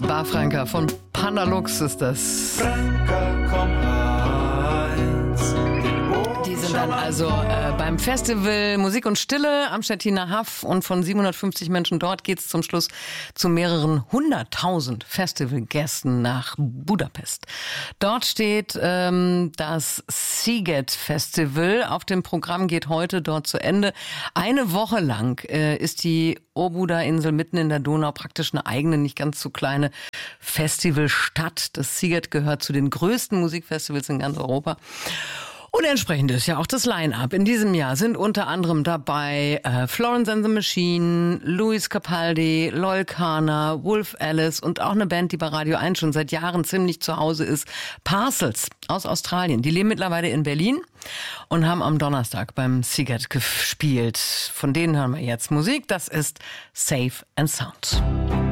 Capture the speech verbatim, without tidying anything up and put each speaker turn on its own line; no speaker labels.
Bar Franka von Pandalux ist das.
Franka, komm eins.
Die sind dann also äh, beim Festival Musik und Stille am Stettiner Haff und von siebenhundertfünfzig Menschen dort geht's zum Schluss zu mehreren hunderttausend Festivalgästen nach Budapest. Dort steht ähm, das Sziget Festival. Auf dem Programm geht heute dort zu Ende. Eine Woche lang äh, ist die Óbuda-Insel mitten in der Donau praktisch eine eigene, nicht ganz so kleine Festivalstadt. Das Sziget gehört zu den größten Musikfestivals in ganz Europa. Und entsprechend ist ja auch das Line-Up. In diesem Jahr sind unter anderem dabei äh, Florence and the Machine, Luis Capaldi, Loyle Carner, Wolf Alice und auch eine Band, die bei Radio eins schon seit Jahren ziemlich zu Hause ist, Parcels aus Australien. Die leben mittlerweile in Berlin und haben am Donnerstag beim Sziget gespielt. Von denen hören wir jetzt Musik. Das ist Safe and Sound.